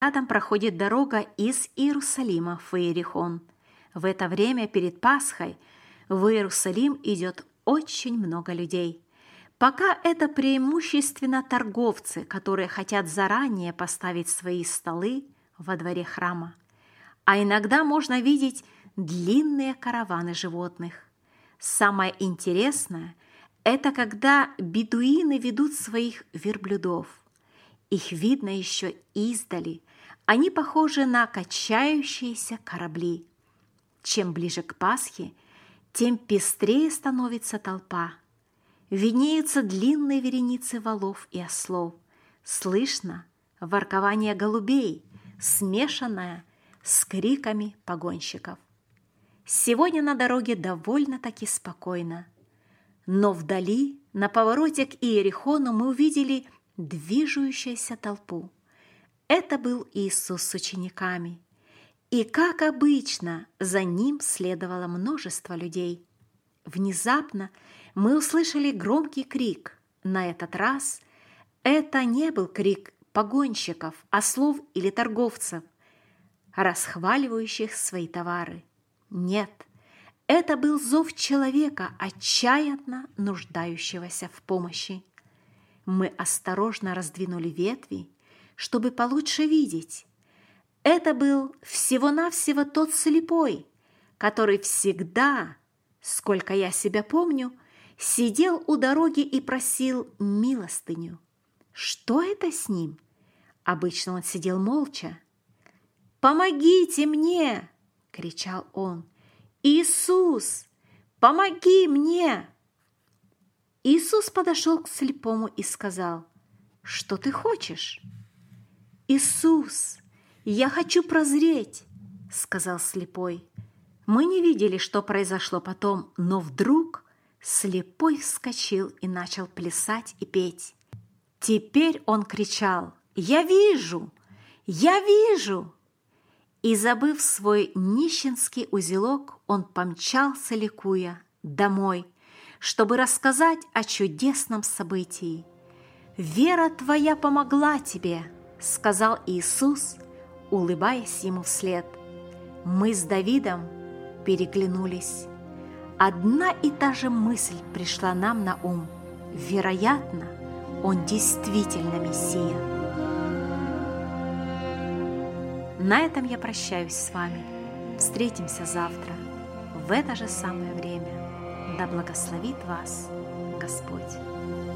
Рядом проходит дорога из Иерусалима в Иерихон. В это время перед Пасхой в Иерусалим идет очень много людей. Пока это преимущественно торговцы, которые хотят заранее поставить свои столы во дворе храма. А иногда можно видеть длинные караваны животных. Самое интересное – это когда бедуины ведут своих верблюдов. Их видно еще издали. Они похожи на качающиеся корабли. Чем ближе к Пасхе, тем пестрее становится толпа. Виднеются длинные вереницы волов и ослов. Слышно воркование голубей, смешанное с криками погонщиков. Сегодня на дороге довольно-таки спокойно. Но вдали, на повороте к Иерихону, мы увидели движущуюся толпу. Это был Иисус с учениками. И, как обычно, за ним следовало множество людей. Внезапно мы услышали громкий крик. На этот раз это не был крик погонщиков, ослов или торговцев, расхваливающих свои товары. Нет, это был зов человека, отчаянно нуждающегося в помощи. Мы осторожно раздвинули ветви, чтобы получше видеть. Это был всего-навсего тот слепой, который всегда, сколько я себя помню, сидел у дороги и просил милостыню. Что это с ним? Обычно он сидел молча. «Помогите мне!» – кричал он. «Иисус, помоги мне!» Иисус подошел к слепому и сказал: «Что ты хочешь?» «Иисус, я хочу прозреть», – сказал слепой. Мы не видели, что произошло потом, но вдруг слепой вскочил и начал плясать и петь. Теперь он кричал: «Я вижу! Я вижу!» И, забыв свой нищенский узелок, он помчался, ликуя, домой, чтобы рассказать о чудесном событии. «Вера твоя помогла тебе», – сказал Иисус, улыбаясь ему вслед. Мы с Давидом переглянулись. Одна и та же мысль пришла нам на ум. Вероятно, он действительно Мессия. На этом я прощаюсь с вами. Встретимся завтра в это же самое время. Да благословит вас Господь.